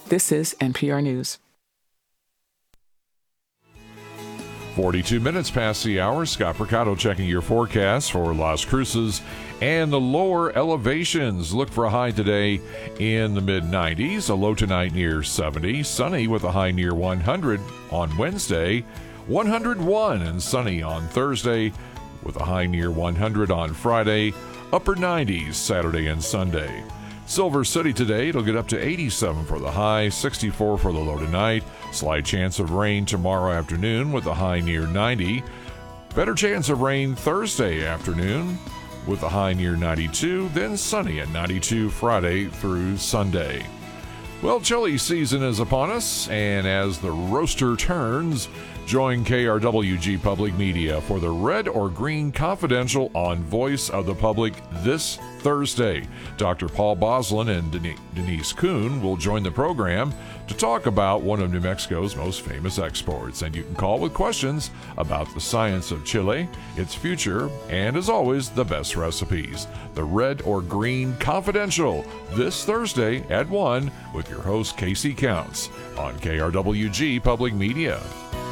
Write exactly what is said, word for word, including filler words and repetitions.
This is N P R News. forty-two minutes past the hour. Scott Percato checking your forecast for Las Cruces and the lower elevations. Look for a high today in the mid nineties, a low tonight near seventy, sunny with a high near one hundred on Wednesday, one hundred one and sunny on Thursday with a high near one hundred on Friday, upper nineties Saturday and Sunday. Silver City today, it'll get up to eighty-seven for the high, sixty-four for the low tonight. Slight chance of rain tomorrow afternoon with a high near ninety. Better chance of rain Thursday afternoon with a high near ninety-two. Then sunny at ninety-two Friday through Sunday. Well, chili season is upon us, and as the roaster turns, join K R W G Public Media for the Red or Green Confidential on Voice of the Public this Thursday. Doctor Paul Boslin and Denise Kuhn will join the program to talk about one of New Mexico's most famous exports. And you can call with questions about the science of chili, its future, and as always, the best recipes. The Red or Green Confidential this Thursday at one with your host Casey Counts on K R W G Public Media.